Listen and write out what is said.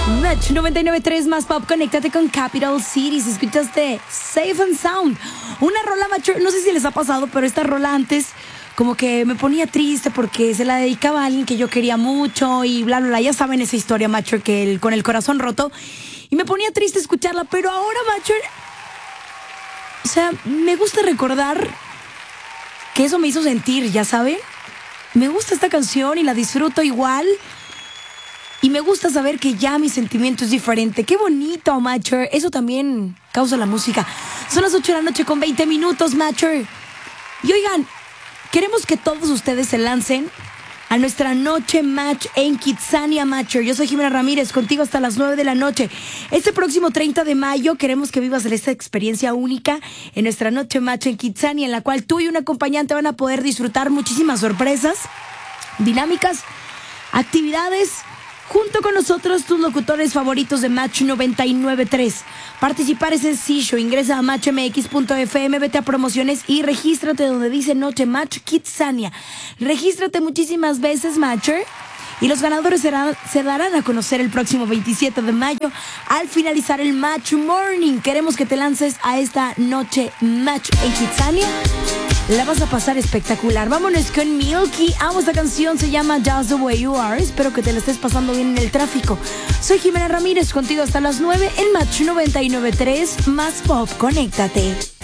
Match 99.3 más pop, conéctate con Capital Cities. Escuchaste Safe and Sound. Una rola, macho, no sé si les ha pasado, pero esta rola antes como que me ponía triste porque se la dedicaba a alguien que yo quería mucho y bla, bla, bla. Ya saben esa historia, macho, que con el corazón roto. Y me ponía triste escucharla, pero ahora, macho, o sea, me gusta recordar que eso me hizo sentir, ¿ya saben? Me gusta esta canción y la disfruto igual. Y me gusta saber que ya mi sentimiento es diferente. ¡Qué bonito, macho! Eso también causa la música. Son las 8 de la noche con 20 minutos, macho. Y oigan, queremos que todos ustedes se lancen a nuestra noche match en Kitsania, macho. Yo soy Jimena Ramírez, contigo hasta las 9 de la noche. Este próximo 30 de mayo queremos que vivas esta experiencia única en nuestra noche match en Kitsania, en la cual tú y un acompañante van a poder disfrutar muchísimas sorpresas, dinámicas, actividades, junto con nosotros, tus locutores favoritos de Match 99.3. Participar es sencillo. Ingresa a matchmx.fm, vete a promociones y regístrate donde dice Noche Match Kitsania. Regístrate muchísimas veces, Matcher. Y los ganadores se darán a conocer el próximo 27 de mayo al finalizar el Match Morning. Queremos que te lances a esta Noche Match en Kitsania. La vas a pasar espectacular. Vámonos con Milky. Amo esta canción, se llama Just the Way You Are. Espero que te la estés pasando bien en el tráfico. Soy Jimena Ramírez, contigo hasta las 9 en Match 99.3 más pop. Conéctate.